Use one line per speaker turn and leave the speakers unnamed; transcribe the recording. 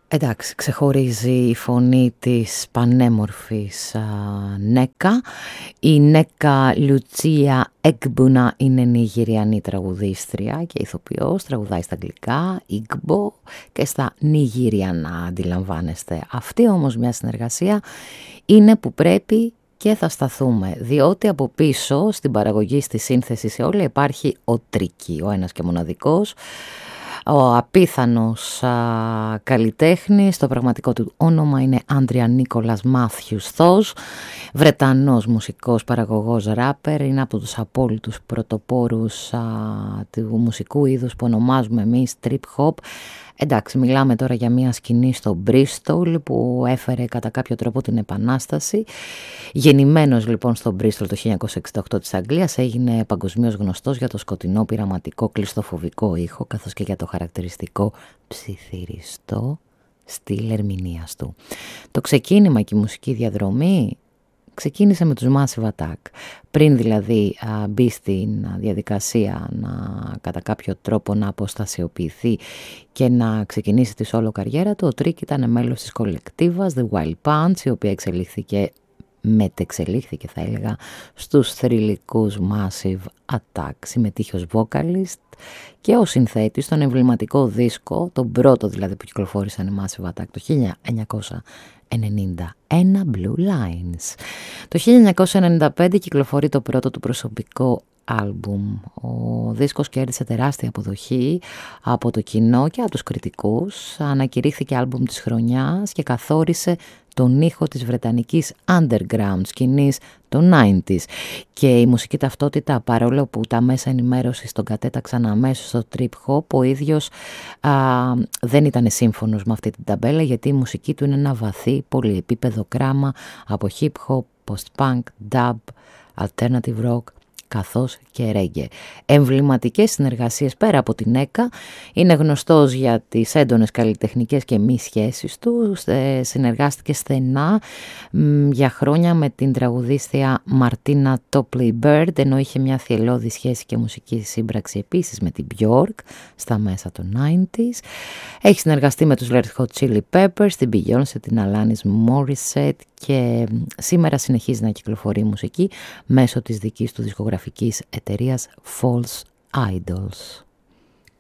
Εντάξει, ξεχωρίζει η φωνή της πανέμορφης Νέκα. Η Νέκα Λουτσία Εκμπούνα είναι νιγηριανή τραγουδίστρια και ηθοποιός, τραγουδάει στα αγγλικά, Igbo και στα νιγηριανά, αντιλαμβάνεστε. Αυτή όμως μια συνεργασία είναι που πρέπει και θα σταθούμε, διότι από πίσω στην παραγωγή, στη σύνθεση, σε όλα υπάρχει ο Τρίκι, ο ένας και μοναδικός, ο απίθανος καλλιτέχνης. Το πραγματικό του όνομα είναι Άντρια Νίκολας Μάθιους Θος, Βρετανός μουσικός, παραγωγός, ράπερ. Είναι από τους απόλυτους πρωτοπόρους του μουσικού είδους που ονομάζουμε εμείς trip hop. Εντάξει, μιλάμε τώρα για μια σκηνή στο Bristol που έφερε κατά κάποιο τρόπο την Επανάσταση. Γεννημένος λοιπόν στο Bristol το 1968 της Αγγλίας, έγινε παγκοσμίως γνωστός για το σκοτεινό πειραματικό κλειστοφοβικό ήχο, καθώς και για το χαρακτηριστικό ψιθυριστό στυλ ερμηνείας του. Το ξεκίνημα και η μουσική διαδρομή ξεκίνησε με τους Massive Attack. Πριν δηλαδή μπει στην διαδικασία να κατά κάποιο τρόπο να αποστασιοποιηθεί και να ξεκινήσει τη solo καριέρα του, ο Τρίκ ήταν μέλος της κολεκτίβας The Wild Punch, η οποία μετεξελίχθηκε θα έλεγα στους θρυλικούς Massive Attack. Συμμετείχε ως vocalist και ως συνθέτης στον εμβληματικό δίσκο, τον πρώτο δηλαδή που κυκλοφόρησαν οι Massive Attack το 1991, Blue Lines. Το 1995 κυκλοφορεί το πρώτο του προσωπικό άλμπουμ. Ο δίσκος κέρδισε τεράστια αποδοχή από το κοινό και από τους κριτικούς. Ανακηρύχθηκε άλμπουμ της χρονιάς και καθόρισε τον ήχο της βρετανικής underground σκηνής των 90s. Και η μουσική ταυτότητα, παρόλο που τα μέσα ενημέρωσης τον κατέταξαν αμέσως στο trip hop, ο ίδιος δεν ήταν σύμφωνος με αυτή την ταμπέλα, γιατί η μουσική του είναι ένα βαθύ πολυεπίπεδο κράμα από hip hop, post-punk, dub, alternative rock, καθώς και ρέγγε. Εμβληματικές συνεργασίες πέρα από την ΕΚΑ, είναι γνωστός για τις έντονες καλλιτεχνικές και μη σχέσεις του. Συνεργάστηκε στενά για χρόνια με την τραγουδίστρια Μαρτίνα Topley Bird, ενώ είχε μια θελώδη σχέση και μουσική σύμπραξη επίσης με την Björk στα μέσα των 90s. Έχει συνεργαστεί με τους Red Hot Chili Peppers, την Beyoncé, την Alanis Morissette και σήμερα συνεχίζει να κυκλοφορεί μουσική μέσω της δικής του δισκογραφικής εταιρείας False Idols.